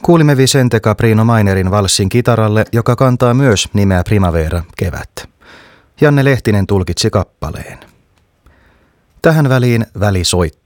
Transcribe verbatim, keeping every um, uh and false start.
Kuulimme Vicente Caprino Mainerin valssin kitaralle, joka kantaa myös nimeä Primavera, kevät. Janne Lehtinen tulkitsi kappaleen. Tähän väliin välisoitto.